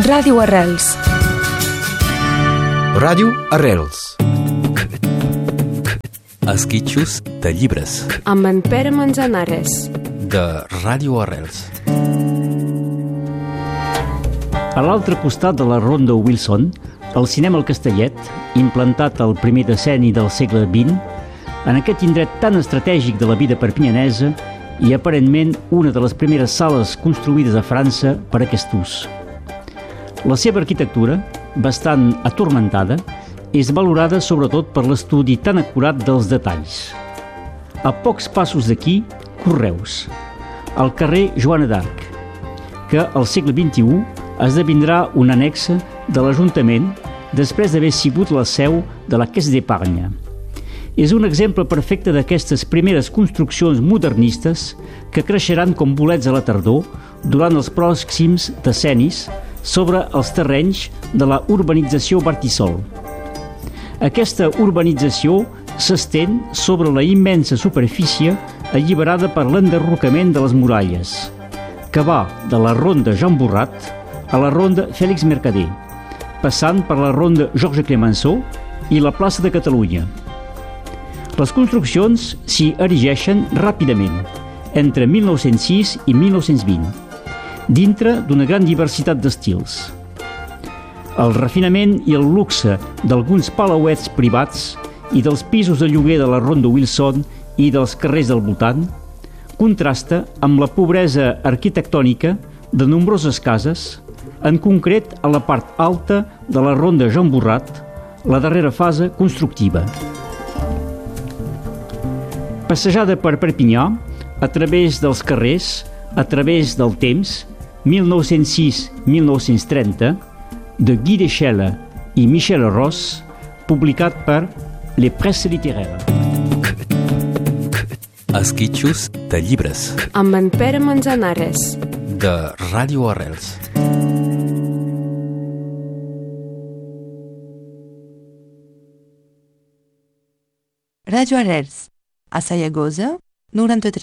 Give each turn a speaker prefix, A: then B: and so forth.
A: Ràdio Arrels.
B: Ràdio Arrels.
C: Esquitxos de llibres.
A: Amb en Pere Manzanares.
C: De Ràdio Arrels.
D: A l'altre costat de la Ronda Wilson, el cinema El Castellet, implantat al primer decenni del segle XX, en aquest indret tan estratègic de la vida perpinyanesa i aparentment una de les primeres sales construïdes a França per a aquest ús. La seva arquitectura, bastant atormentada, és valorada sobretot per l'estudi tan acurat dels detalls. A pocs passos d'aquí, Correus, al carrer Joana d'Arc, que al segle XXI esdevindrà un annexe de l'Ajuntament després d'haver sigut la seu de la Caisse d'Epargne. És un exemple perfecte d'aquestes primeres construccions modernistes que creixeran com bolets a la tardor durant els pròxims decennis sobre els terrenys de la urbanització Bartisol. Aquesta urbanització s'estén sobre la immensa superfície alliberada per l'enderrocament de les muralles, que va de la ronda Jean Borrat a la ronda Félix Mercader, passant per la ronda Georges Clemenceau i la plaça de Catalunya. Les construccions s'hi erigeixen ràpidament, entre 1906 i 1920, dintre d'una gran diversitat d'estils. El refinament i el luxe d'alguns palauets privats i dels pisos de lloguer de la Ronda Wilson i dels carrers del voltant contrasta amb la pobresa arquitectònica de nombroses cases, en concret a la part alta de la Ronda Jean Borrat, la darrera fase constructiva. Passejada per Perpinyà, a través dels carrers, a través del temps, 1906-1930, de Guy Deschelles i Michel Ross, publicat per Les Presses Littéraires.
C: Esquitxos de llibres.
A: Amb en Pere Manzanares.
C: De Ràdio Arrels.
E: Radio Arrels, a Sallagosa, 93.